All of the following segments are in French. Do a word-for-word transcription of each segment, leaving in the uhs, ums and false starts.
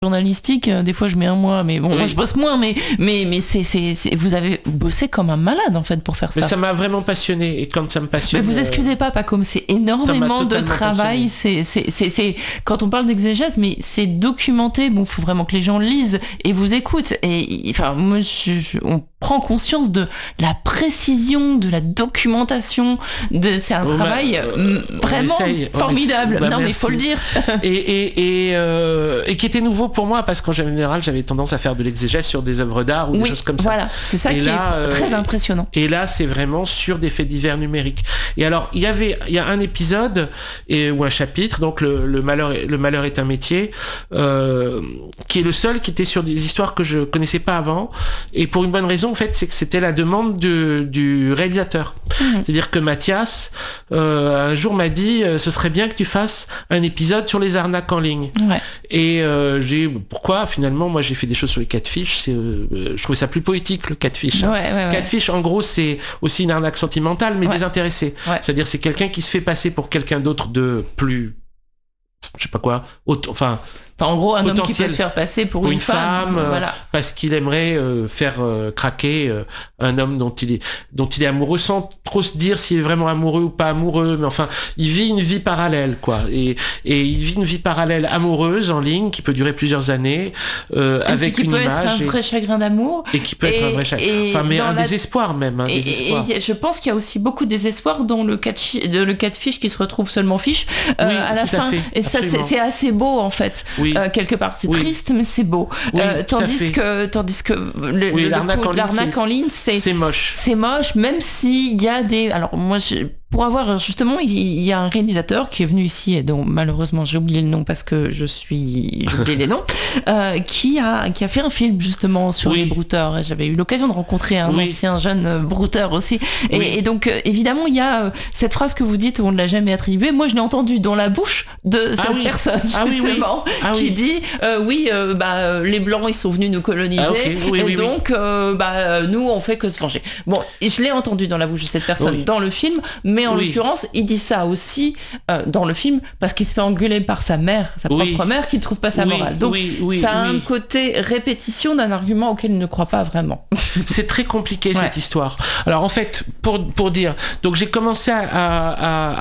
journalistique, des fois je mets un mois, mais bon, oui. moi je bosse moins, mais, mais, mais c'est, c'est, c'est, vous avez bossé comme un malade en fait pour faire ça. Mais ça m'a vraiment passionné, et quand ça me passionne... Mais vous excusez pas, pas comme c'est énormément de travail, c'est, c'est, c'est, c'est, quand on parle d'exégèse, mais c'est documenté, bon, faut vraiment que les gens lisent et vous écoutent, et enfin, moi, je, je, on prend conscience de la précision, de la documentation, de, c'est un oh travail bah, vraiment essaye, formidable, bah, non merci. Mais il faut le dire. et, et, et, euh, et qui était nouveau pour moi, parce qu'en général j'avais tendance à faire de l'exégèse sur des œuvres d'art ou oui, des choses comme ça. Voilà, c'est ça et qui là, est très euh, impressionnant. Et là c'est vraiment sur des faits divers numériques. Et alors il y avait il y a un épisode et, ou un chapitre, donc le, le, malheur, le malheur est un métier, euh, qui est le seul qui était sur des histoires que je connaissais pas avant, et pour une bonne raison en fait, c'est que c'était la demande de, du réalisateur. Mmh. C'est-à-dire que Mathias euh, un jour m'a dit euh, ce serait bien que tu fasses un épisode sur les arnaques en ligne. Ouais. Et euh, j'ai pourquoi finalement moi j'ai fait des choses sur les catfish, c'est, euh, je trouvais ça plus poétique le catfish. Hein. Ouais, ouais, ouais. Catfish en gros c'est aussi une arnaque sentimentale mais ouais. désintéressée. Ouais. C'est-à-dire c'est quelqu'un qui se fait passer pour quelqu'un d'autre de plus, je sais pas quoi, autre, enfin en gros, un homme qui peut se faire passer pour, pour une, une femme, femme euh, voilà. parce qu'il aimerait euh, faire euh, craquer euh, un homme dont il est dont il est amoureux, sans trop se dire s'il est vraiment amoureux ou pas amoureux, mais enfin, il vit une vie parallèle, quoi, et et il vit une vie parallèle amoureuse en ligne qui peut durer plusieurs années, euh, avec qui une peut image être un et, vrai chagrin d'amour, et qui peut et, être un vrai chagrin, enfin, mais un la... désespoir même, un et, désespoir. Et, et je pense qu'il y a aussi beaucoup de désespoir dans le cas de le cas de fiche qui se retrouve seulement fiche euh, oui, à la tout fin, à fait, et ça c'est, c'est assez beau en fait, oui. euh, quelque part. C'est oui. triste, mais c'est beau. Oui, euh, tandis que, tandis que le, oui, le l'arnaque, coup, en, ligne, l'arnaque en ligne, c'est, c'est moche. C'est moche, même s'il y a des. Alors moi, je, pour avoir justement, il y a un réalisateur qui est venu ici, et dont malheureusement j'ai oublié le nom parce que je suis, j'ai oublié les noms, euh, qui a qui a fait un film justement sur oui. les brouteurs. Et j'avais eu l'occasion de rencontrer un oui. ancien jeune brouteur aussi. Et, oui. et donc évidemment, il y a cette phrase que vous dites, on ne l'a jamais attribuée. Moi, je l'ai entendue dans la bouche de cette ah oui. personne justement, ah oui, oui. Ah qui oui. dit euh, oui, euh, bah les blancs ils sont venus nous coloniser, ah okay. oui, et oui, donc oui. Euh, bah nous on fait que se venger. Bon, et je l'ai entendu dans la bouche de cette personne oui. dans le film, mais en oui. l'occurrence, il dit ça aussi euh, dans le film parce qu'il se fait engueuler par sa mère, sa oui. propre mère, qui ne trouve pas sa oui. morale. Donc oui. Oui. ça a oui. un côté répétition d'un argument auquel il ne croit pas vraiment. C'est très compliqué ouais. cette histoire. Alors en fait, pour pour dire, donc j'ai commencé à à,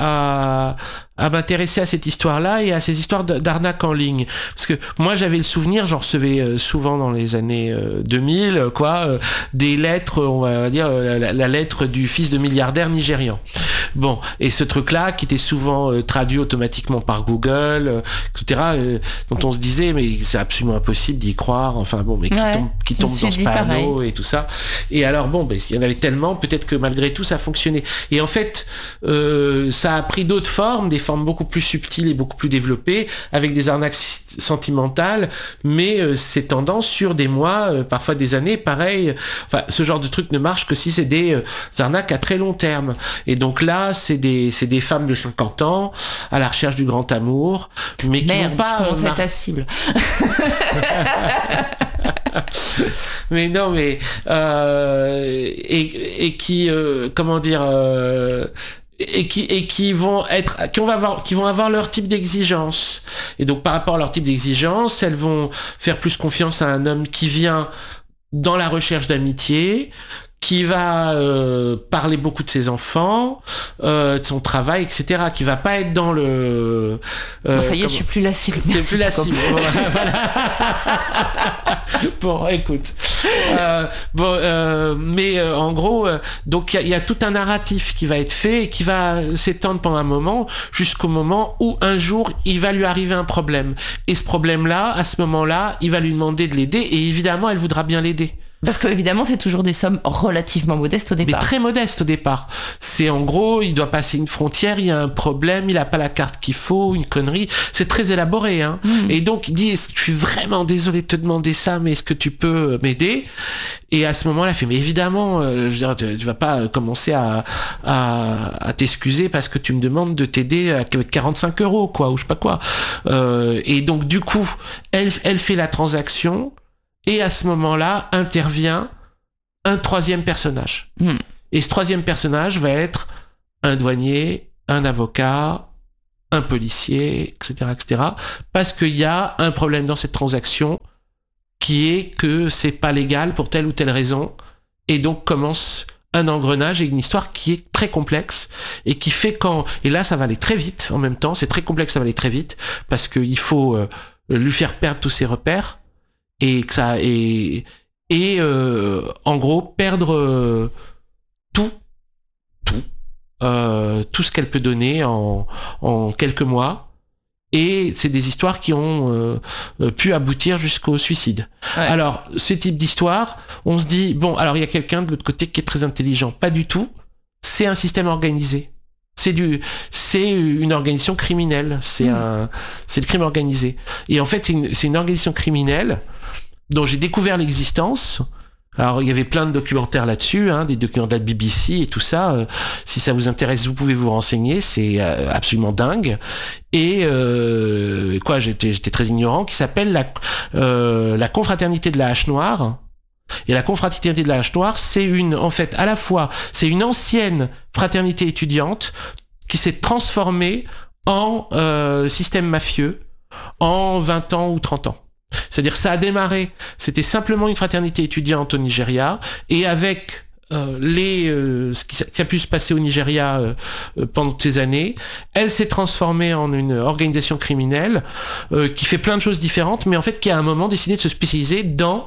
à, à m'intéresser à cette histoire-là et à ces histoires d'arnaque en ligne. Parce que moi, j'avais le souvenir, j'en recevais souvent dans les années deux mille, quoi, des lettres, on va dire, la, la lettre du fils de milliardaire nigérian. Bon, et ce truc-là, qui était souvent euh, traduit automatiquement par Google, euh, et cetera, euh, dont on se disait, mais c'est absolument impossible d'y croire, enfin bon, mais qui ouais, tombe, qui tombe dans ce panneau et tout ça. Et alors, bon, ben, il y en avait tellement, peut-être que malgré tout, ça fonctionnait. Et en fait, euh, ça a pris d'autres formes, des formes beaucoup plus subtiles et beaucoup plus développées, avec des arnaques sentimentales, mais euh, ces tendances sur des mois, euh, parfois des années, pareil. Enfin, ce genre de truc ne marche que si c'est des, euh, des arnaques à très long terme. Et donc là, c'est des, c'est des femmes de cinquante ans à la recherche du grand amour, mais qui Merde, n'ont pas... je commence à être la cible. mais non, mais... Euh, et, et qui... Euh, comment dire... Euh, et qui et qui vont être qui vont avoir qui vont avoir leur type d'exigence, et donc par rapport à leur type d'exigence, elles vont faire plus confiance à un homme qui vient dans la recherche d'amitié, qui va euh, parler beaucoup de ses enfants, euh, de son travail, et cetera, qui va pas être dans le... Euh, bon, ça y est, je suis plus la cible. Merci. Plus la cible. Voilà. Bon, écoute. Euh, bon, euh, mais euh, en gros, euh, donc il y, y a tout un narratif qui va être fait et qui va s'étendre pendant un moment, jusqu'au moment où un jour il va lui arriver un problème. Et ce problème-là, à ce moment-là, il va lui demander de l'aider, et évidemment, elle voudra bien l'aider. Parce que évidemment, c'est toujours des sommes relativement modestes au départ. Mais très modestes au départ. C'est en gros, il doit passer une frontière, il y a un problème, il a pas la carte qu'il faut, une connerie. C'est très élaboré, hein. Mmh. Et donc, il dit, je suis vraiment désolé de te demander ça, mais est-ce que tu peux m'aider? Et à ce moment-là, il fait, mais évidemment, euh, je veux dire, tu, tu vas pas commencer à, à, à t'excuser parce que tu me demandes de t'aider avec quarante-cinq euros, quoi, ou je sais pas quoi. Euh, et donc, du coup, elle, elle fait la transaction. Et à ce moment-là, intervient un troisième personnage. Mmh. Et ce troisième personnage va être un douanier, un avocat, un policier, et cetera, et cetera, parce qu'il y a un problème dans cette transaction qui est que c'est pas légal pour telle ou telle raison, et donc commence un engrenage et une histoire qui est très complexe et qui fait quand... Et là, ça va aller très vite en même temps, c'est très complexe, ça va aller très vite, parce qu'il faut euh, lui faire perdre tous ses repères, et que ça... Et, et euh, en gros, perdre euh, tout, tout, euh, tout ce qu'elle peut donner en, en quelques mois. Et c'est des histoires qui ont euh, pu aboutir jusqu'au suicide. Ouais. Alors, ce type d'histoire, on se dit, bon, alors il y a quelqu'un de l'autre côté qui est très intelligent. Pas du tout. C'est un système organisé. C'est du, c'est une organisation criminelle. C'est mmh. un, c'est le crime organisé. Et en fait, c'est une, c'est une organisation criminelle dont j'ai découvert l'existence. Alors, il y avait plein de documentaires là-dessus, hein, des documentaires de la B B C et tout ça. Euh, si ça vous intéresse, vous pouvez vous renseigner. C'est euh, absolument dingue. Et euh, quoi, j'étais, j'étais très ignorant. Qui s'appelle la, euh, la confraternité de la Hache Noire. Et la confraternité de la Hache Noire, c'est une, en fait, à la fois, c'est une ancienne fraternité étudiante qui s'est transformée en euh, système mafieux en vingt ans ou trente ans. C'est-à-dire que ça a démarré, c'était simplement une fraternité étudiante au Nigeria, et avec euh, les, euh, ce qui a pu se passer au Nigeria euh, pendant ces années, elle s'est transformée en une organisation criminelle euh, qui fait plein de choses différentes, mais en fait qui a à un moment décidé de se spécialiser dans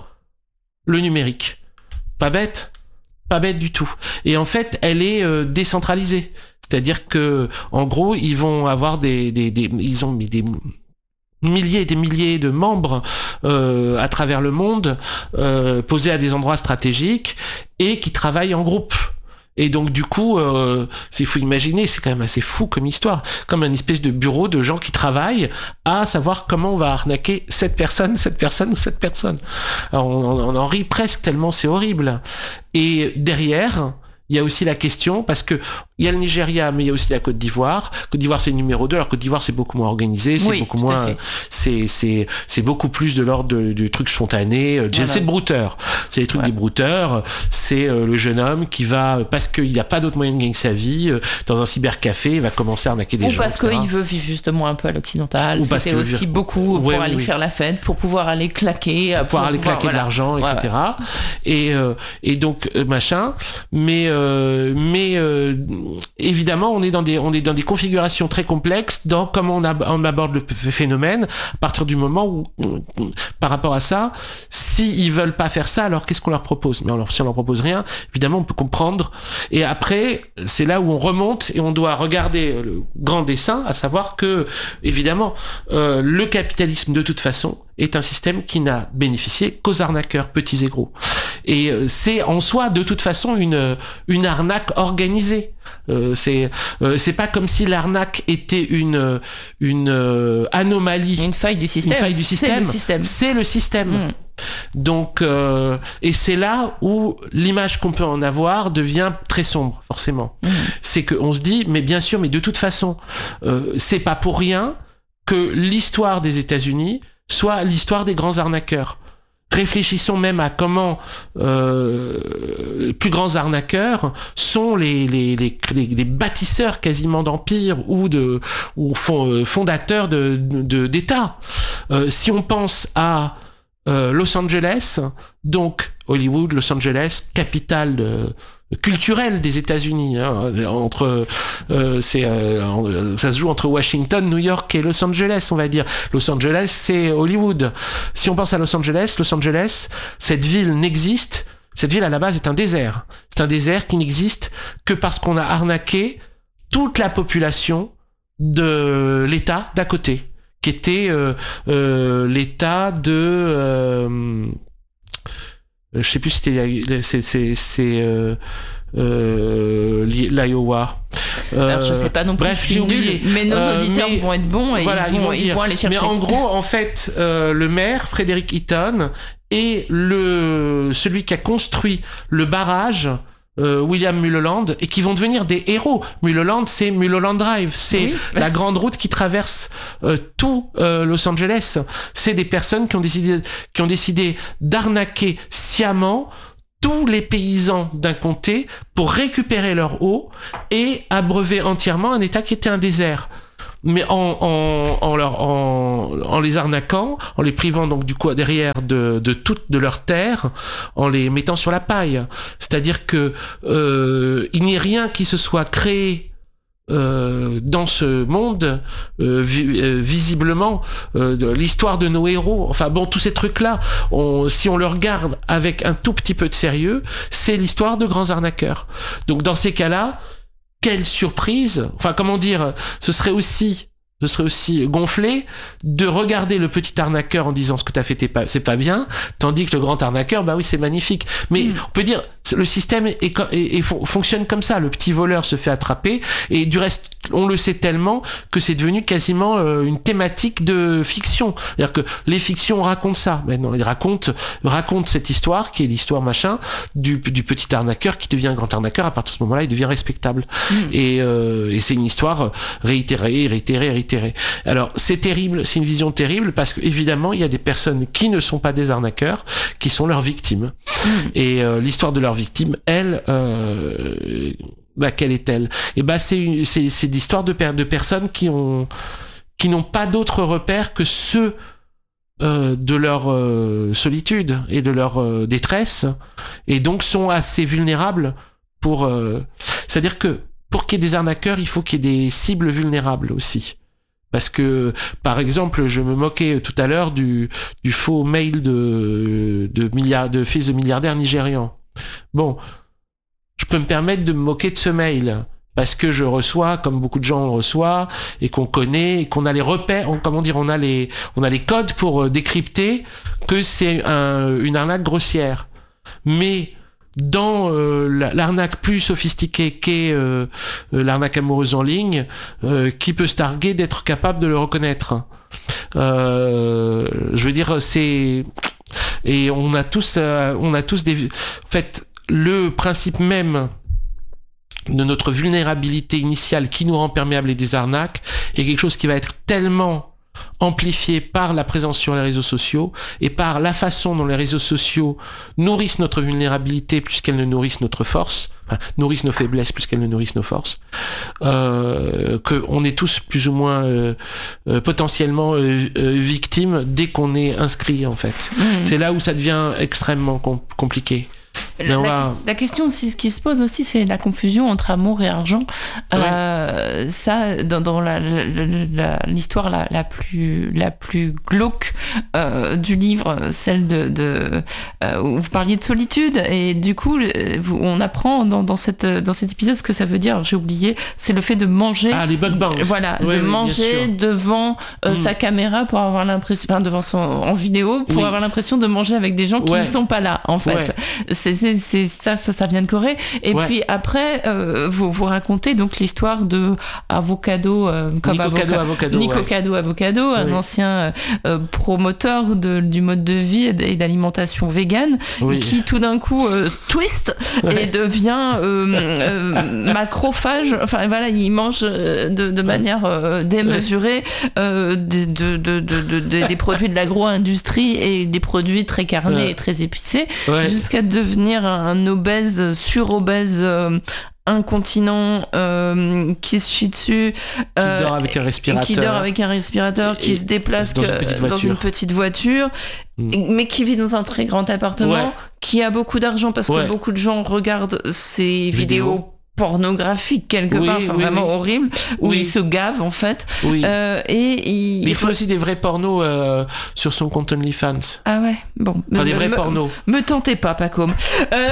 le numérique. Pas bête, pas bête du tout. Et en fait, elle est euh, décentralisée. C'est-à-dire que, en gros, ils vont avoir des, des, des ils ont mis des milliers et des milliers de membres euh, à travers le monde, euh, posés à des endroits stratégiques et qui travaillent en groupe. Et donc du coup, euh, il faut imaginer, c'est quand même assez fou comme histoire, comme une espèce de bureau de gens qui travaillent à savoir comment on va arnaquer cette personne, cette personne ou cette personne. Alors, on, on en rit presque tellement c'est horrible. Et derrière, il y a aussi la question, parce que il y a le Nigeria, mais il y a aussi la Côte d'Ivoire. Côte d'Ivoire, c'est le numéro deux. Alors Côte d'Ivoire, c'est beaucoup moins organisé, c'est oui, beaucoup moins, c'est, c'est, c'est beaucoup plus de l'ordre du truc spontané. Voilà. C'est le brouteur. C'est les trucs ouais. des brouteurs. C'est euh, le jeune homme qui va, parce qu'il n'y a pas d'autre moyen de gagner sa vie, euh, dans un cybercafé, il va commencer à arnaquer des Ou gens. Ou parce qu'il veut vivre justement un peu à l'occidental. Ou parce C'était aussi veut... beaucoup ouais, pour oui, aller oui. faire la fête, pour pouvoir aller claquer. Pour, pour pouvoir aller pouvoir, claquer voilà. de l'argent, et cetera. Ouais. Et, euh, et donc, euh, machin. Mais, euh, mais euh, évidemment, on est dans des, on est dans des configurations très complexes dans comment on, ab- on aborde le phénomène à partir du moment où, par rapport à ça, s'ils veulent pas faire ça, alors qu'est-ce qu'on leur propose? Mais alors, si on leur propose rien, évidemment, on peut comprendre. Et après, c'est là où on remonte et on doit regarder le grand dessin, à savoir que, évidemment, euh, le capitalisme, de toute façon, est un système qui n'a bénéficié qu'aux arnaqueurs, petits et gros. Et euh, c'est en soi, de toute façon, une, une arnaque organisée. Euh, c'est, euh, c'est pas comme si l'arnaque était une, une euh, anomalie. Une faille du système. Une faille du système. C'est le système. C'est le système. Mmh. Donc, euh, et c'est là où l'image qu'on peut en avoir devient très sombre, forcément. Mmh. C'est qu'on se dit, mais bien sûr, mais de toute façon, euh, c'est pas pour rien que l'histoire des États-Unis soit l'histoire des grands arnaqueurs. Réfléchissons même à comment euh, les plus grands arnaqueurs sont les, les, les, les, les bâtisseurs quasiment d'empires ou, de, ou fondateurs de, de, d'États. Euh, si on pense à euh, Los Angeles, donc Hollywood, Los Angeles, capitale de, culturelle des États-Unis, hein, entre euh, c'est euh, ça se joue entre Washington, New York et Los Angeles, on va dire. Los Angeles, c'est Hollywood. Si on pense à Los Angeles, Los Angeles, cette ville n'existe. Cette ville à la base est un désert. C'est un désert qui n'existe que parce qu'on a arnaqué toute la population de l'État d'à côté, qui était euh, euh, l'État de euh, je sais plus si c'était c'est c'est c'est euh, euh, l'Iowa. Euh, Alors, je sais pas non plus. Bref, j'ai oublié. Nul, mais nos auditeurs euh, mais, vont être bons et voilà, ils, vont, ils, vont ils vont aller chercher. Mais en gros, en fait, euh, le maire Frederick Eaton est le celui qui a construit le barrage. Euh, William Mulholland et qui vont devenir des héros. Mulholland, c'est Mulholland Drive, c'est oui. la grande route qui traverse euh, tout euh, Los Angeles. C'est des personnes qui ont décidé, qui ont décidé d'arnaquer sciemment tous les paysans d'un comté pour récupérer leur eau et abreuver entièrement un État qui était un désert. mais en, en, en, leur, en, en les arnaquant, en les privant donc du coup derrière de, de toute de leur terre, en les mettant sur la paille. C'est-à-dire que euh, il n'y a rien qui se soit créé Euh, dans ce monde euh, vi- euh, visiblement euh, de l'histoire de nos héros, enfin bon, tous ces trucs là on, si on le regarde avec un tout petit peu de sérieux, c'est l'histoire de grands arnaqueurs. Donc dans ces cas là, quelle surprise, enfin comment dire, ce serait aussi ce serait aussi gonflé de regarder le petit arnaqueur en disant ce que t'as fait t'es pas, c'est pas bien, tandis que le grand arnaqueur, bah oui, c'est magnifique. Mais mmh. on peut dire, le système est, est, est, est, fonctionne comme ça. Le petit voleur se fait attraper, et du reste, on le sait tellement que c'est devenu quasiment euh, une thématique de fiction. C'est-à-dire que les fictions racontent ça. Maintenant, ils racontent, racontent cette histoire, qui est l'histoire machin, du, du petit arnaqueur qui devient grand arnaqueur. À partir de ce moment-là, il devient respectable. Mmh. Et, euh, et c'est une histoire réitérée, réitérée, réitérée. Alors c'est terrible, c'est une vision terrible, parce que évidemment il y a des personnes qui ne sont pas des arnaqueurs, qui sont leurs victimes. Mmh. Et euh, l'histoire de leurs victimes, elle, euh, bah, quelle est-elle ? Et bah c'est c'est c'est l'histoire de de personnes qui ont qui n'ont pas d'autres repères que ceux euh, de leur euh, solitude et de leur euh, détresse, et donc sont assez vulnérables pour. Euh... C'est-à-dire que pour qu'il y ait des arnaqueurs, il faut qu'il y ait des cibles vulnérables aussi. Parce que, par exemple, je me moquais tout à l'heure du, du faux mail de, de, milliard, de fils de milliardaires nigérians. Bon, je peux me permettre de me moquer de ce mail, parce que je reçois, comme beaucoup de gens le reçoivent, et qu'on connaît, et qu'on a les repères, on, comment dire, on a les, on a les codes pour décrypter que c'est un, une arnaque grossière. Mais dans euh, l'arnaque plus sophistiquée qu'est euh, l'arnaque amoureuse en ligne, euh, qui peut se targuer d'être capable de le reconnaître. Euh, je veux dire, c'est... Et on a tous, euh, on a tous des... En fait, le principe même de notre vulnérabilité initiale qui nous rend perméables à des arnaques est quelque chose qui va être tellement amplifié par la présence sur les réseaux sociaux et par la façon dont les réseaux sociaux nourrissent notre vulnérabilité plus qu'elles ne nourrissent notre force, enfin, nourrissent nos faiblesses plus qu'elles ne nourrissent nos forces, euh, qu'on est tous plus ou moins euh, euh, potentiellement euh, euh, victimes dès qu'on est inscrit en fait. Mmh. C'est là où ça devient extrêmement com- compliqué. La, la, la question aussi, ce qui se pose aussi, c'est la confusion entre amour et argent. Ouais. Euh, ça, dans, dans la, la, la, l'histoire la, la plus la plus glauque euh, du livre, celle de, de euh, où vous parliez de solitude, et du coup, vous, on apprend dans, dans cette dans cet épisode ce que ça veut dire. Alors, j'ai oublié, c'est le fait de manger. Ah, les mukbangs. Voilà, ouais, de oui, manger devant euh, mmh. sa caméra pour avoir l'impression, enfin devant son en vidéo pour oui. avoir l'impression de manger avec des gens qui ouais. ne sont pas là. En fait, ouais. c'est C'est, c'est ça, ça, ça vient de Corée. Et ouais. puis après, euh, vous, vous racontez donc l'histoire de Avocado, euh, comme Nicocado, Avocado, Nicocado, ouais. Avocado, oui. un ancien euh, promoteur de, du mode de vie et d'alimentation végane, oui. qui tout d'un coup euh, twist ouais. et devient euh, euh, macrophage. Enfin voilà, il mange de, de manière euh, démesurée euh, de, de, de, de, de, de, des produits de l'agro-industrie et des produits très carnés ouais. et très épicés, ouais. jusqu'à devenir un obèse, sur-obèse, euh, incontinent, euh, qui se chie dessus, euh, qui dort avec un respirateur, qui dort avec un respirateur, qui se déplace dans, que, une, petite dans une petite voiture, mmh. mais qui vit dans un très grand appartement, ouais. qui a beaucoup d'argent parce ouais. que beaucoup de gens regardent ses vidéos, vidéos pornographique quelque oui, part, enfin, oui, vraiment oui. horrible, où oui. il se gave en fait. Oui. Euh, et il, Mais il faut aussi des vrais pornos euh, sur son compte OnlyFans. Ah ouais, bon. Enfin, me, des vrais me, pornos. Me tentez pas, Pacôme. Euh...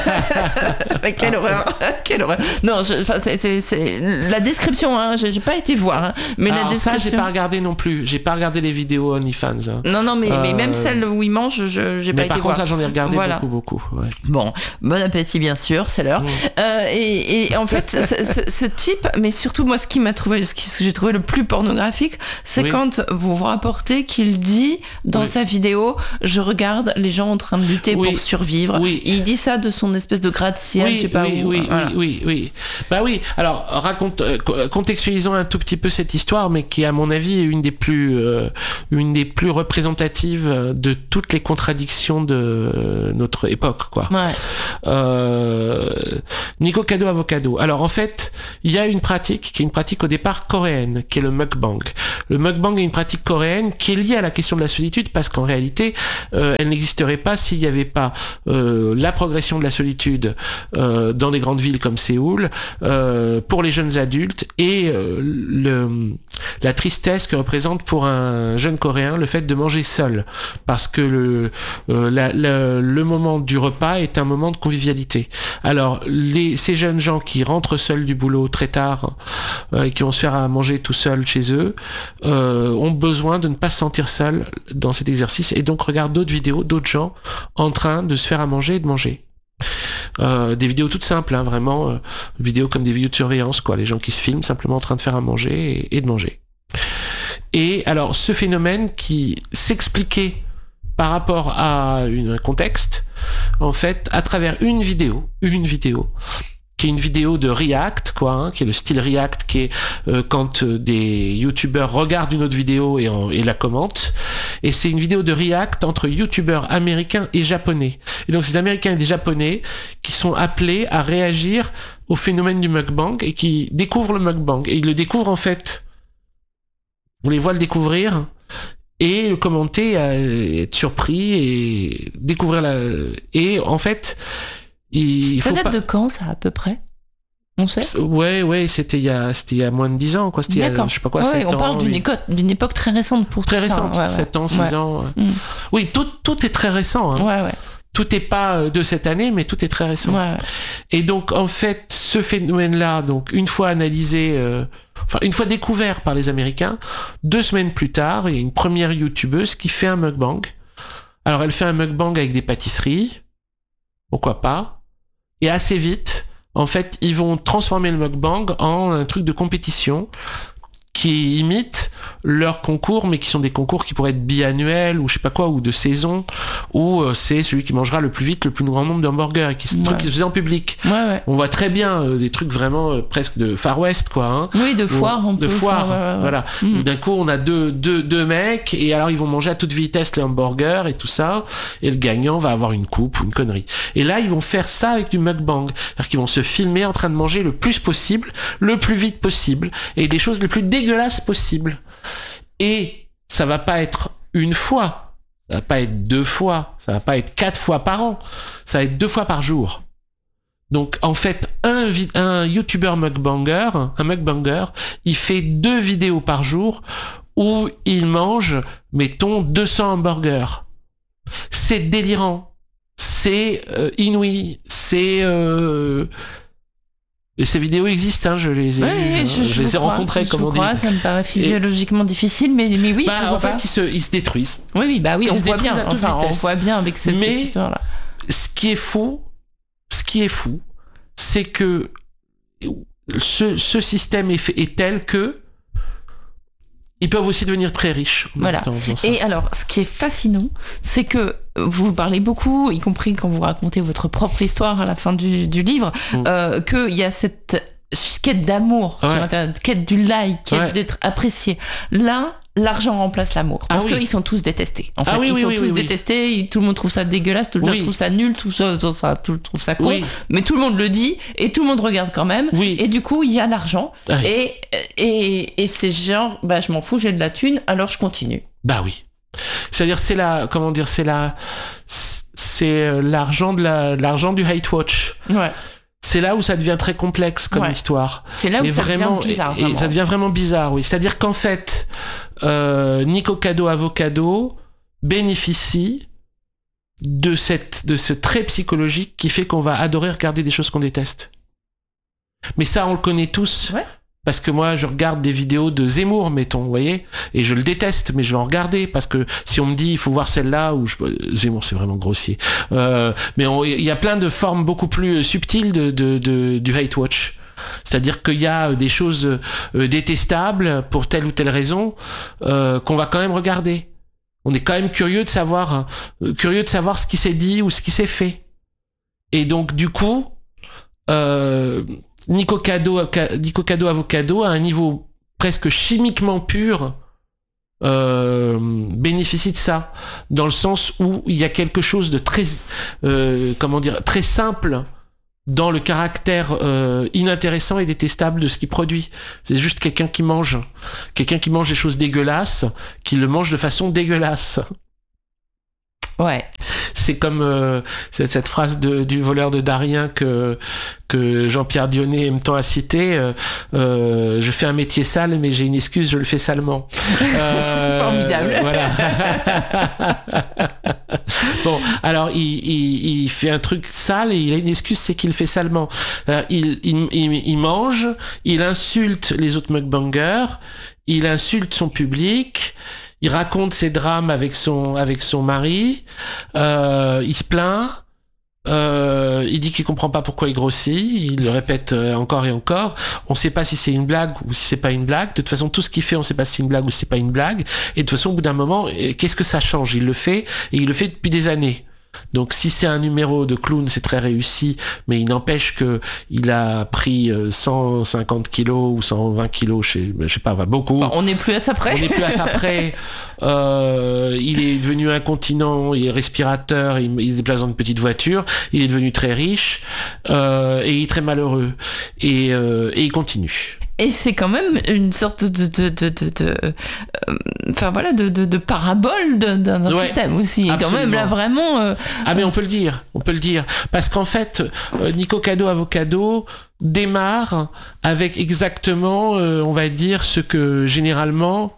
Quelle horreur, quelle horreur. Non, je, c'est, c'est, c'est la description. Hein, j'ai, j'ai pas été voir, hein, mais alors la description. Ça, j'ai pas regardé non plus. J'ai pas regardé les vidéos OnlyFans. Hein. Non, non, mais, euh... mais même celle où il mange, je, j'ai mais pas été voir. Par contre, ça, j'en ai regardé voilà. beaucoup, beaucoup. Ouais. Bon, bon appétit, bien sûr, c'est l'heure. Mmh. Euh, et, et en fait. Ce, ce, ce type, mais surtout moi ce qui m'a trouvé, ce, qui, ce que j'ai trouvé le plus pornographique, c'est oui. quand vous vous rapportez qu'il dit dans oui. sa vidéo, je regarde les gens en train de lutter oui. pour survivre. Oui. Il dit ça de son espèce de gratte-ciel, oui, je sais pas oui, où. Oui, voilà. oui, oui, oui. Bah oui. Alors raconte, euh, contextualisons un tout petit peu cette histoire, mais qui à mon avis est une des plus, euh, une des plus représentatives de toutes les contradictions de notre époque, quoi. Ouais. Euh, Nicocado Avocado. Alors en fait, il y a une pratique qui est une pratique au départ coréenne, qui est le mukbang. Le mukbang est une pratique coréenne qui est liée à la question de la solitude parce qu'en réalité, euh, elle n'existerait pas s'il n'y avait pas euh, la progression de la solitude euh, dans les grandes villes comme Séoul, euh, pour les jeunes adultes et euh, le, la tristesse que représente pour un jeune Coréen le fait de manger seul. Parce que le, euh, la, la, le moment du repas est un moment de convivialité. Alors, les, ces jeunes gens qui rentrent seuls du boulot très tard euh, et qui vont se faire à manger tout seuls chez eux euh, ont besoin de ne pas se sentir seuls dans cet exercice et donc regardent d'autres vidéos, d'autres gens en train de se faire à manger et de manger. Euh, des vidéos toutes simples, hein, vraiment, euh, vidéos comme des vidéos de surveillance, quoi, les gens qui se filment simplement en train de faire à manger et, et de manger. Et alors, ce phénomène qui s'expliquait par rapport à une, un contexte, en fait, à travers une vidéo, une vidéo, qui est une vidéo de React, quoi, hein, qui est le style React, qui est euh, quand euh, des youtubeurs regardent une autre vidéo et, en, et la commentent. Et c'est une vidéo de React entre youtubeurs américains et japonais. Et donc, ces Américains et des Japonais qui sont appelés à réagir au phénomène du mukbang et qui découvrent le mukbang. Et ils le découvrent, en fait, on les voit le découvrir et le commenter, euh, être surpris et découvrir la... Et en fait, il ça faut date pas... de quand, ça, à peu près? On sait? Ouais, ouais, c'était il y a, c'était il y a moins de dix ans, quoi. C'était il y a, je sais pas quoi, ouais, sept on ans. On parle d'une, oui. époque, d'une époque très récente pour très tout récente, ça. Ouais, sept ouais. ans, six ouais. ans. Mm. Oui, tout, tout est très récent. Hein. Ouais, ouais. Tout n'est pas de cette année, mais tout est très récent. Ouais, ouais. Et donc, en fait, ce phénomène-là, donc une fois analysé, euh, enfin une fois découvert par les Américains, deux semaines plus tard, il y a une première youtubeuse qui fait un mukbang. Alors, elle fait un mukbang avec des pâtisseries, pourquoi pas. Et assez vite, en fait, ils vont transformer le mukbang en un truc de compétition qui imitent leurs concours, mais qui sont des concours qui pourraient être biannuels, ou je sais pas quoi, ou de saison, où euh, c'est celui qui mangera le plus vite le plus grand nombre d'hamburgers, et qui, ouais. truc qui se faisait en public. Ouais, ouais. On voit très bien euh, des trucs vraiment euh, presque de Far West, quoi. Hein, oui, de foire, on de peut foire, faire, ouais, ouais, ouais. voilà. Mmh. D'un coup, on a deux, deux, deux mecs, et alors ils vont manger à toute vitesse les hamburgers et tout ça, et le gagnant va avoir une coupe ou une connerie. Et là, ils vont faire ça avec du mukbang, c'est-à-dire qu'ils vont se filmer en train de manger le plus possible, le plus vite possible, et des choses les plus dégueulasses possibles. Et ça va pas être une fois, ça va pas être deux fois, ça va pas être quatre fois par an, ça va être deux fois par jour. Donc en fait, un, vi- un YouTuber mukbanger, un mukbanger, il fait deux vidéos par jour où il mange, mettons, deux cents hamburgers. C'est délirant, c'est euh, inouï, c'est... Euh... Et ces vidéos existent, hein, je les ai, ouais, euh, je, je, je les ai crois, rencontrées, comme on dit. Crois, ça me paraît physiologiquement et... difficile, mais, mais oui. Bah, en pas. fait, ils se, ils se détruisent. Oui, oui, bah oui, ils on voit bien. Enfin, on voit bien avec cette, mais cette histoire-là. Ce qui est fou, ce qui est fou, c'est que ce, ce système est, fait, est tel que ils peuvent aussi devenir très riches. Voilà. Et alors, ce qui est fascinant, c'est que vous parlez beaucoup, y compris quand vous racontez votre propre histoire à la fin du, du livre, mmh. euh, qu'il y a cette quête d'amour ouais. sur Internet, quête du like, quête ouais. d'être apprécié. Là, l'argent remplace l'amour. Parce ah oui. qu'ils sont tous détestés. En fait, ah oui, ils oui, sont oui, tous oui, détestés, oui. Tout le monde trouve ça dégueulasse, tout le monde oui. trouve ça nul, tout, ça, tout, ça, tout le monde trouve ça con. Oui. Mais tout le monde le dit et tout le monde regarde quand même. Oui. Et du coup, il y a l'argent. Ah oui. et, et, et c'est genre, bah, je m'en fous, j'ai de la thune, alors je continue. Bah oui. C'est-à-dire, c'est la, comment dire, c'est la, c'est l'argent de la, l'argent du hate watch. Ouais. C'est là où ça devient très complexe comme ouais. histoire. C'est là où et ça vraiment, devient bizarre. Et, et ça devient vraiment bizarre, oui. C'est-à-dire qu'en fait, euh, Nikocado Avocado bénéficie de, cette, de ce trait psychologique qui fait qu'on va adorer regarder des choses qu'on déteste. Mais ça, on le connaît tous. Ouais. Parce que moi, je regarde des vidéos de Zemmour, mettons, vous voyez, et je le déteste, mais je vais en regarder, parce que si on me dit, il faut voir celle-là, ou je... Zemmour, c'est vraiment grossier. Euh, mais il y a plein de formes beaucoup plus subtiles de, de, de, du hate watch. C'est-à-dire qu'il y a des choses euh, détestables, pour telle ou telle raison, euh, qu'on va quand même regarder. On est quand même curieux de savoir, euh, curieux de savoir ce qui s'est dit ou ce qui s'est fait. Et donc, du coup... Euh, Nikocado, Nikocado Avocado à un niveau presque chimiquement pur euh, bénéficie de ça, dans le sens où il y a quelque chose de très euh, comment dire très simple dans le caractère euh, inintéressant et détestable de ce qu'il produit. C'est juste quelqu'un qui mange. Quelqu'un qui mange des choses dégueulasses, qui le mange de façon dégueulasse. Ouais. C'est comme euh, cette, cette phrase de, du voleur de Darien que, que Jean-Pierre Dionnet aime tant à citer. Euh, euh, je fais un métier sale, mais j'ai une excuse, je le fais salement. Euh, Formidable. Voilà. Bon, alors il, il, il fait un truc sale et il a une excuse, c'est qu'il le fait salement. Alors, il, il, il, il mange, il insulte les autres mukbangers, il insulte son public. Il raconte ses drames avec son avec son mari. Euh, il se plaint. Euh, il dit qu'il comprend pas pourquoi il grossit. Il le répète encore et encore. On sait pas si c'est une blague ou si c'est pas une blague. De toute façon, tout ce qu'il fait, on sait pas si c'est une blague ou si c'est pas une blague. Et de toute façon, au bout d'un moment, qu'est-ce que ça change ? Il le fait et il le fait depuis des années. Donc si c'est un numéro de clown, c'est très réussi, mais il n'empêche que il a pris cent cinquante kilos ou cent vingt kilos, je sais, je sais pas, beaucoup. On n'est plus à ça près. On n'est plus à ça près. Euh, il est devenu incontinent, il est respirateur, il, il se déplace dans une petite voiture, il est devenu très riche euh, et il est très malheureux. Et, euh, et il continue. Et c'est quand même une sorte de, de, de, de, de euh, enfin voilà, de, de, de parabole d'un, d'un ouais, système aussi. Et quand même là vraiment. Euh, ah mais on peut le dire, on peut le dire, parce qu'en fait, euh, Nico Cado Avocado démarre avec exactement, euh, on va dire, ce que généralement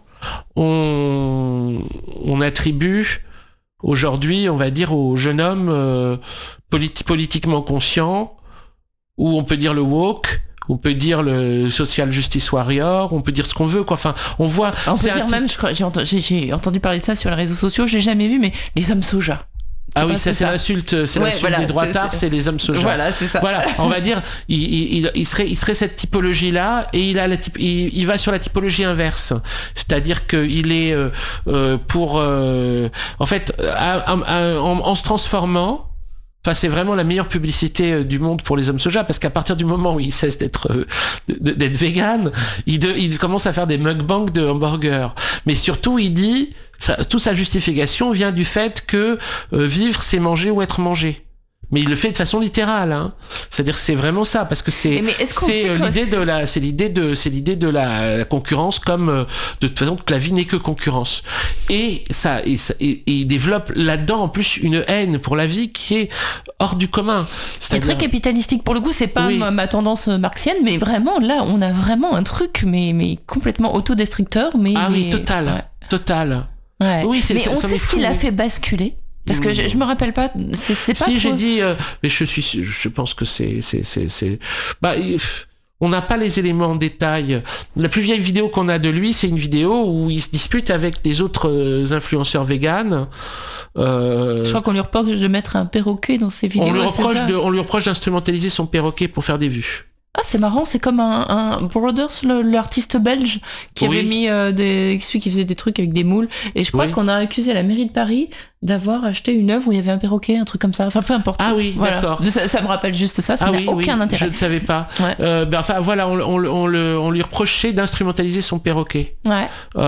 on, on attribue aujourd'hui, on va dire, au jeune homme euh, politi- politiquement conscient, ou on peut dire le woke. On peut dire le social justice warrior, on peut dire ce qu'on veut, quoi. Enfin, on voit. On peut dire même, je crois, j'ai entendu, j'ai entendu parler de ça sur les réseaux sociaux. J'ai jamais vu, mais les hommes soja. Ah oui, ça c'est ça. l'insulte, c'est ouais, l'insulte voilà, des droitards, c'est, c'est... c'est les hommes soja. Voilà, c'est ça. Voilà, on va dire, il, il, il serait, il serait cette typologie-là, et il a la type, il, il va sur la typologie inverse, c'est-à-dire qu'il est euh, euh, pour, euh, en fait, à, à, à, en, en se transformant. Enfin, c'est vraiment la meilleure publicité du monde pour les hommes soja, parce qu'à partir du moment où il cesse d'être euh, d'être vegan, il, de, il commence à faire des mukbangs de hamburgers. Mais surtout, il dit, ça, toute sa justification vient du fait que euh, vivre, c'est manger ou être mangé. Mais il le fait de façon littérale, hein. C'est-à-dire que c'est vraiment ça, parce que c'est c'est euh, l'idée de la c'est l'idée de c'est l'idée de la, la concurrence comme euh, de toute façon que la vie n'est que concurrence. Et ça et, ça, et, et il développe là-dedans en plus une haine pour la vie qui est hors du commun. C'est très capitalistique. Pour le coup, c'est pas oui. ma, ma tendance marxienne, mais vraiment là, on a vraiment un truc mais mais complètement autodestructeur, mais ah oui, mais... total, ouais. total. Ouais. Oui, c'est, mais ça, on ça sait ce qui l'a fait basculer. Parce que je, je me rappelle pas, c'est, c'est pas si trop... j'ai dit, euh, mais je suis, je pense que c'est, c'est, c'est, c'est... Bah, on n'a pas les éléments en détail. La plus vieille vidéo qu'on a de lui, c'est une vidéo où il se dispute avec des autres influenceurs véganes. Euh... Je crois qu'on lui reproche de mettre un perroquet dans ses vidéos. On lui reproche de, on lui reproche d'instrumentaliser son perroquet pour faire des vues. Ah, c'est marrant, c'est comme un, un Brothers, le, l'artiste belge qui oui. avait mis euh, des, celui qui faisait des trucs avec des moules. Et je crois oui. qu'on a accusé la mairie de Paris d'avoir acheté une œuvre où il y avait un perroquet, un truc comme ça. Enfin, peu importe. Ah oui, voilà. d'accord. Ça, ça me rappelle juste ça, ça ah n'a oui, aucun oui, intérêt. Je ne savais pas. Ouais. Euh, ben, enfin, voilà, on, on, on, le, on lui reprochait d'instrumentaliser son perroquet. Ouais.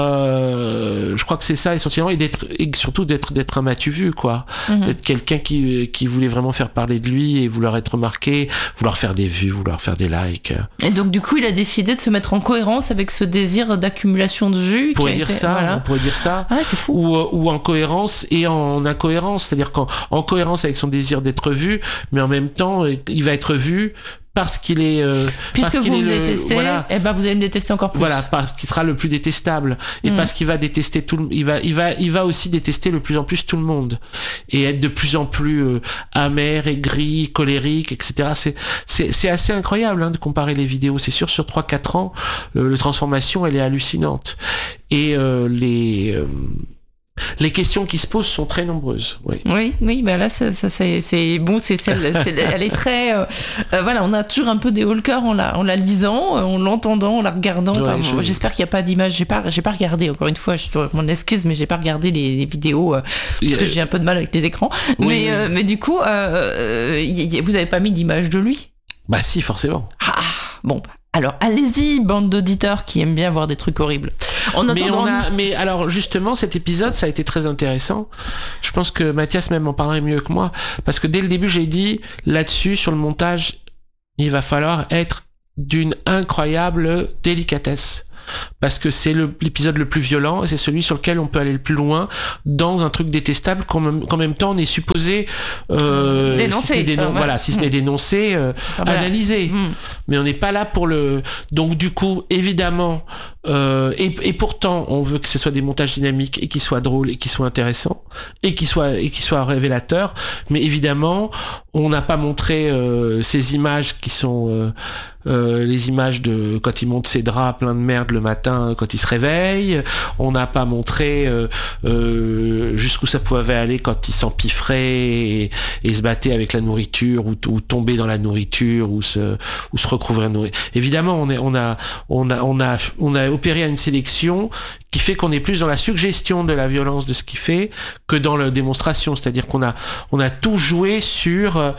Euh, je crois que c'est ça, essentiellement, et, d'être, et surtout d'être, d'être un matu vu, quoi. Mm-hmm. D'être quelqu'un qui, qui voulait vraiment faire parler de lui et vouloir être remarqué, vouloir faire des vues, vouloir faire des likes. Et donc, du coup, il a décidé de se mettre en cohérence avec ce désir d'accumulation de vues. On pourrait dire été, ça, voilà. on pourrait dire ça. Ah, c'est fou. Ou, ou en cohérence et en incohérence. C'est-à-dire qu'en en cohérence avec son désir d'être vu, mais en même temps, il va être vu parce qu'il est... Euh, Puisque parce vous qu'il me est détestez, le, voilà, eh ben vous allez me détester encore plus. Voilà, parce qu'il sera le plus détestable. Et mmh. parce qu'il va détester tout le... Il va, il, va, il va aussi détester de plus en plus tout le monde. Et être de plus en plus euh, amer, aigri, colérique, et cetera. C'est, c'est, c'est assez incroyable hein, de comparer les vidéos. C'est sûr, sur trois quatre ans, euh, la transformation, elle est hallucinante. Et euh, les... Euh, Les questions qui se posent sont très nombreuses. Oui, oui, oui bah là, ça, ça, c'est, c'est bon, c'est celle, c'est, elle est très. Euh, euh, voilà, on a toujours un peu des haut le cœur en la, en la lisant, en l'entendant, en la regardant. Ouais, enfin, je... J'espère qu'il n'y a pas d'image. J'ai pas, j'ai pas regardé. Encore une fois, je dois m'en excuse, mais j'ai pas regardé les, les vidéos euh, parce que j'ai un peu de mal avec les écrans. Oui, mais, oui. Euh, mais du coup, euh, y, y, vous avez pas mis d'image de lui ? Bah si, forcément. Ah, bon. Alors, allez-y, bande d'auditeurs qui aiment bien voir des trucs horribles. En mais, on a, mais alors, justement, cet épisode, ça a été très intéressant. Je pense que Mathias même en parlerait mieux que moi. Parce que dès le début, j'ai dit, là-dessus, sur le montage, il va falloir être d'une incroyable délicatesse. Parce que c'est le, l'épisode le plus violent et c'est celui sur lequel on peut aller le plus loin dans un truc détestable qu'en même, qu'en même temps on est supposé euh, dénoncer. Si dénon- euh, voilà, si ce n'est dénoncer, euh, ah, voilà. analyser. Mmh. Mais on n'est pas là pour le. Donc du coup, évidemment, euh, et, et pourtant, on veut que ce soit des montages dynamiques et qu'ils soient drôles et qu'ils soient intéressants et qu'ils soient et qu'ils soient révélateurs. Mais évidemment, on n'a pas montré euh, ces images qui sont euh, euh, les images de quand il monte ses draps plein de merde le matin quand il se réveille. On n'a pas montré euh, euh, jusqu'où ça pouvait aller quand il s'empiffrait et, et se battait avec la nourriture ou, ou tomber dans la nourriture ou se ou se recouvrir de nourriture. Évidemment, on est on a on a on a on a opéré une sélection qui fait qu'on est plus dans la suggestion de la violence de ce qu'il fait que dans la démonstration. C'est-à-dire qu'on a on a tout joué sur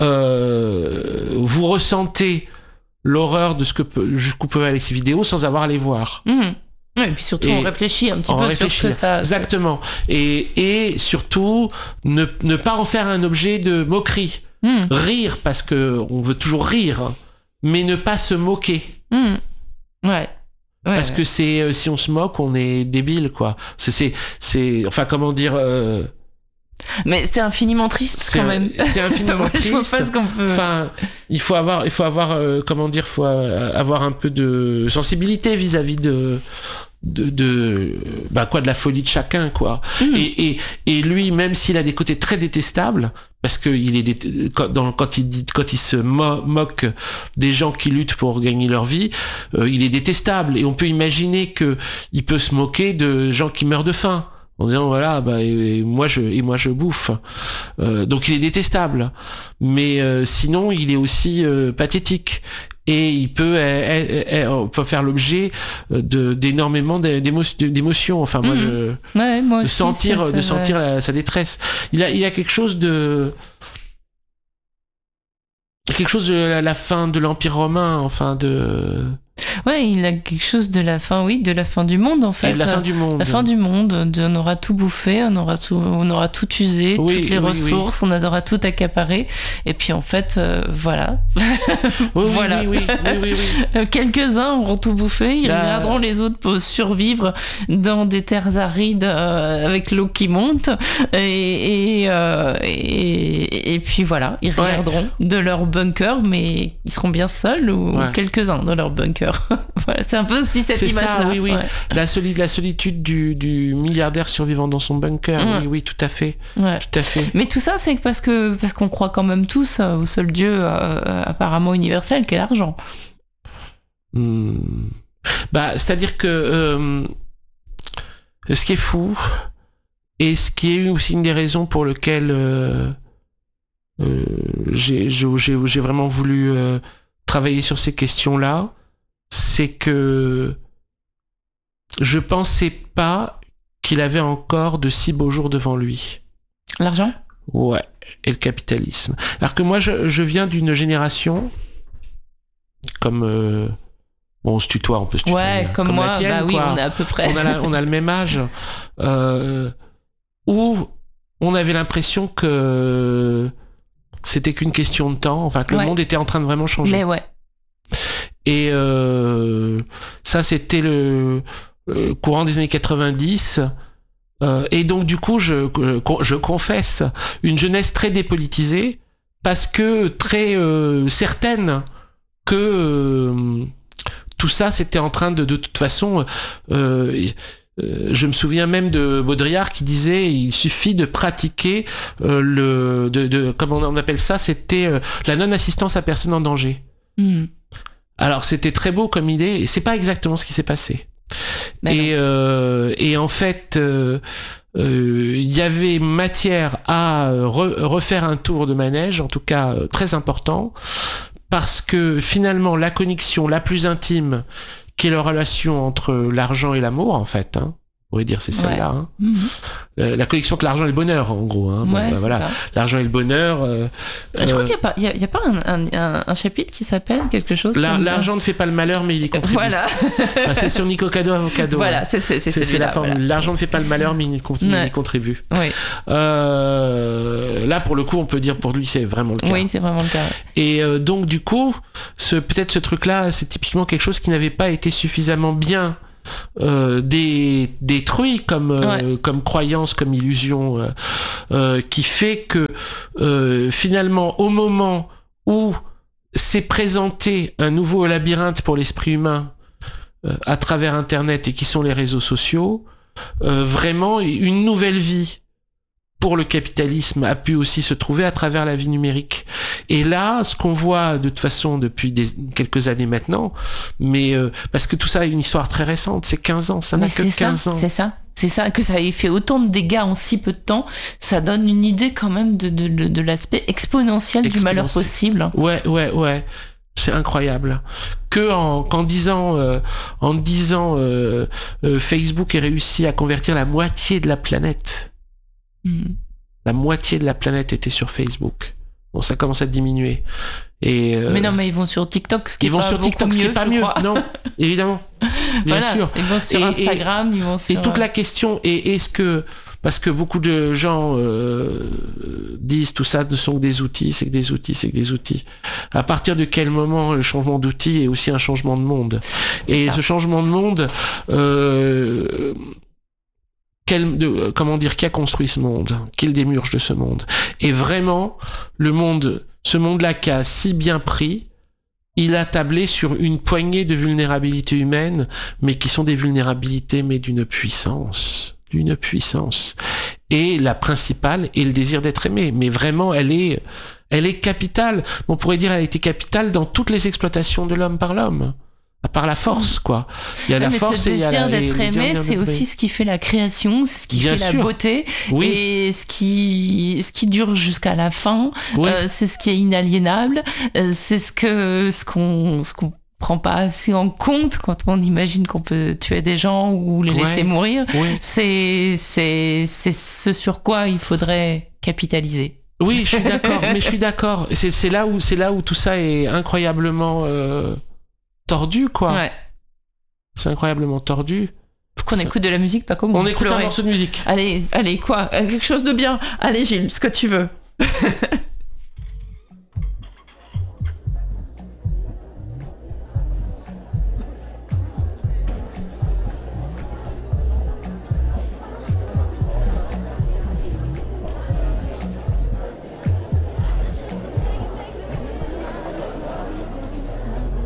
euh, vous ressentez l'horreur de ce que peut, jusqu'où peuvent aller ces vidéos sans avoir à les voir. Mmh. Oui, et puis surtout et on réfléchit un petit peu sur ce que ça... Exactement. Et, et surtout, ne, ne pas en faire un objet de moquerie. Mmh. Rire, parce que on veut toujours rire, mais ne pas se moquer. Mmh. Ouais. Ouais, parce ouais. que c'est euh, si on se moque, on est débile, quoi. C'est, c'est, c'est enfin, comment dire... Euh... Mais c'est infiniment triste c'est quand un, même. C'est infiniment triste. Je vois pas ce qu'on peut. Enfin, il faut avoir, il faut avoir, euh, comment dire, faut avoir un peu de sensibilité vis-à-vis de, de, de, bah quoi, de la folie de chacun, quoi. Mmh. Et, et, et lui, même s'il a des côtés très détestables, parce que il est dé... quand, dans, quand il dit, quand il se mo- moque des gens qui luttent pour gagner leur vie, euh, il est détestable. Et on peut imaginer que il peut se moquer de gens qui meurent de faim. En disant voilà bah et, et moi je et moi je bouffe euh, donc il est détestable mais euh, sinon il est aussi euh, pathétique et il peut, euh, euh, peut faire l'objet de d'énormément d'émotions enfin moi mmh. je ouais, moi aussi, de sentir ça, de sentir la, sa détresse il a il a quelque chose de quelque chose de la, la fin de l'Empire romain enfin de ouais, il a quelque chose de la fin, oui, de la fin du monde en fait. Et de la fin du monde. La fin du monde, de, on aura tout bouffé, on aura tout, on aura tout usé, oui, toutes les oui, ressources, oui. on aura tout accaparé. Et puis en fait, euh, voilà. Oui, voilà. Oui, oui, oui, oui, oui. Quelques-uns auront tout bouffé, ils Là... regarderont les autres pour survivre dans des terres arides euh, avec l'eau qui monte. Et, et, euh, et, et puis voilà, ils regarderont ouais. de leur bunker, mais ils seront bien seuls ou ouais. quelques-uns dans leur bunker. Voilà, c'est un peu aussi cette c'est image-là. Ça, oui, oui. Ouais. La, soli- la solitude du, du milliardaire survivant dans son bunker. Ouais. Oui, oui, tout à fait. Ouais. Tout à fait. Mais tout ça, c'est parce que parce qu'on croit quand même tous au seul Dieu euh, apparemment universel, qu'est l'argent. Mmh. Bah, c'est-à-dire que euh, ce qui est fou et ce qui est aussi une des raisons pour lesquelles euh, euh, j'ai, j'ai, j'ai vraiment voulu euh, travailler sur ces questions-là. C'est que je pensais pas qu'il avait encore de si beaux jours devant lui. L'argent ? Ouais, et le capitalisme. Alors que moi, je, je viens d'une génération comme... Euh, bon, on se tutoie, on peut se tutoyer. Ouais, comme, comme moi, tienne, bah oui, quoi. on est à peu près... On a, la, on a le même âge. Euh, où on avait l'impression que c'était qu'une question de temps, enfin que ouais. le monde était en train de vraiment changer. Mais ouais. Et euh, ça, c'était le, le courant des années quatre-vingt-dix. Euh, et donc, du coup, je, je confesse une jeunesse très dépolitisée parce que très euh, certaine que euh, tout ça, c'était en train de, de toute façon... Euh, euh, je me souviens même de Baudrillard qui disait il suffit de pratiquer euh, le... De, de, comment on appelle ça ? C'était euh, la non-assistance à personne en danger. Mmh. Alors c'était très beau comme idée et c'est pas exactement ce qui s'est passé. Et, euh, et en fait, il euh, euh, y avait matière à re- refaire un tour de manège, en tout cas euh, très important, parce que finalement la connexion la plus intime, qui est la relation entre l'argent et l'amour, en fait, hein, on pourrait dire c'est celle-là. Ouais. Hein. Mm-hmm. Euh, la connexion entre l'argent et le bonheur, en gros. Hein. Bon, ouais, bah, voilà. Ça. L'argent et le bonheur. Euh, Je crois euh, qu'il n'y a pas, il y a, il y a pas un, un, un chapitre qui s'appelle quelque chose la, comme... L'argent ne fait pas le malheur, mais il y contribue. Voilà. Enfin, c'est sur Nico Cado Avocado. Voilà, hein. c'est, c'est, c'est, c'est, c'est la formule. Voilà. L'argent ne fait pas le malheur, mais il, continue, ouais. il contribue. Oui. Euh, là, pour le coup, on peut dire pour lui, c'est vraiment le cas. Oui, c'est vraiment le cas. Et euh, donc, du coup, ce, peut-être ce truc-là, c'est typiquement quelque chose qui n'avait pas été suffisamment bien euh, dé, détruit comme, euh, ouais. comme croyance, comme illusion, euh, euh, qui fait que euh, finalement, au moment où s'est présenté un nouveau labyrinthe pour l'esprit humain euh, à travers Internet et qui sont les réseaux sociaux, euh, vraiment une nouvelle vie pour le capitalisme a pu aussi se trouver à travers la vie numérique. Et là, ce qu'on voit de toute façon depuis des, quelques années maintenant, mais euh, parce que tout ça a une histoire très récente, c'est quinze ans, ça n'a que quinze ça, ans. C'est ça, c'est ça, que ça ait fait autant de dégâts en si peu de temps, ça donne une idée quand même de, de, de, de l'aspect exponentiel, exponentiel du malheur possible. Ouais, ouais, ouais. C'est incroyable. Que en, qu'en disant, euh, en disant euh, euh, Facebook ait réussi à convertir la moitié de la planète. Mmh. La moitié de la planète était sur Facebook. Bon, ça commence à diminuer. Et euh, mais non, mais ils vont sur TikTok, ce qui ils est vont pas sur TikTok, mieux, ce qui est pas mieux. Crois. Non, évidemment. Bien voilà, sûr. Ils vont sur et, Instagram, et, ils vont sur. Et toute la question est est-ce que parce que beaucoup de gens euh, disent tout ça ne sont que des outils, c'est que des outils, c'est que des outils. À partir de quel moment le changement d'outils est aussi un changement de monde? Et ça. Ce changement de monde. Euh, Quel, de, comment dire, qui a construit ce monde, qui est le démiurge de ce monde. Et vraiment, le monde, ce monde-là qui a si bien pris, il a tablé sur une poignée de vulnérabilités humaines, mais qui sont des vulnérabilités, mais d'une puissance, d'une puissance. Et la principale est le désir d'être aimé. Mais vraiment, elle est, elle est capitale. On pourrait dire, elle a été capitale dans toutes les exploitations de l'homme par l'homme. À part la force, quoi. Il y a ouais, la mais force ce et il y a la... désir d'être aimé, c'est aussi ce qui fait la création, c'est ce qui Bien fait sûr. la beauté, oui. et ce qui, ce qui dure jusqu'à la fin, oui. euh, c'est ce qui est inaliénable, euh, c'est ce que, ce qu'on, ce qu'on prend pas assez en compte quand on imagine qu'on peut tuer des gens ou les ouais. laisser mourir. Oui. C'est, c'est, c'est ce sur quoi il faudrait capitaliser. Oui, je suis d'accord, mais je suis d'accord. C'est, c'est là où, c'est là où tout ça est incroyablement... Euh... tordu, quoi. Ouais. C'est incroyablement tordu. Faut qu'on écoute de la musique, pas comme on écoute pleurer. Un morceau de musique. Allez, allez, quoi? Quelque chose de bien. Allez, Gilles, ce que tu veux.